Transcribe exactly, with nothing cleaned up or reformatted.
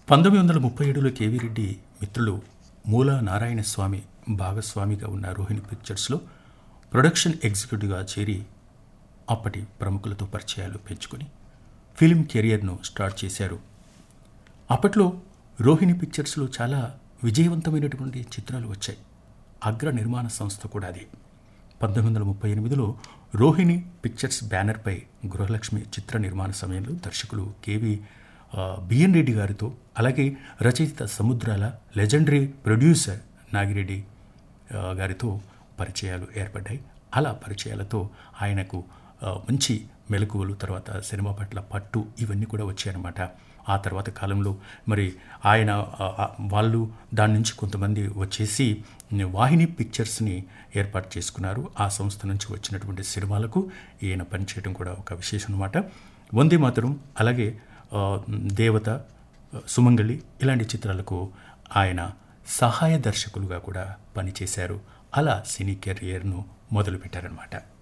పంతొమ్మిది వందల ముప్పై ఏడులో కేవీ రెడ్డి మిత్రులు మూల నారాయణ స్వామి భాగస్వామిగా ఉన్న రోహిణి పిక్చర్స్లో ప్రొడక్షన్ ఎగ్జిక్యూటివ్గా చేరి అప్పటి ప్రముఖులతో పరిచయాలు పెంచుకొని ఫిల్మ్ కెరియర్ను స్టార్ట్ చేశారు. అప్పట్లో రోహిణి పిక్చర్స్లో చాలా విజయవంతమైనటువంటి చిత్రాలు వచ్చాయి. అగ్ర నిర్మాణ సంస్థ కూడా అది. పంతొమ్మిది వందల ముప్పై ఎనిమిదిలో రోహిణి పిక్చర్స్ బ్యానర్పై గృహలక్ష్మి చిత్ర నిర్మాణ సమయంలో దర్శకులు కేవీ బిఎన్ రెడ్డి గారితో, అలాగే రచయిత సముద్రాల లెజెండరీ ప్రొడ్యూసర్ నాగిరెడ్డి గారితో పరిచయాలు ఏర్పడ్డాయి. అలా పరిచయాలతో ఆయనకు మంచి మెలకువలు, తర్వాత సినిమా పట్ల పట్టు ఇవన్నీ కూడా వచ్చాయన్నమాట. ఆ తర్వాత కాలంలో మరి ఆయన వాళ్ళు దాని నుంచి కొంతమంది వచ్చేసి వాహిని పిక్చర్స్ని ఏర్పాటు చేసుకున్నారు. ఆ సంస్థ నుంచి వచ్చినటువంటి సినిమాలకు ఈయన పనిచేయడం కూడా ఒక విశేషం అన్నమాట. వందే మాతరం, అలాగే దేవత, సుమంగళి ఇలాంటి చిత్రాలకు ఆయన సహాయ దర్శకులుగా కూడా పనిచేశారు. అలా సినీ కెరియర్ను మొదలుపెట్టారనమాట.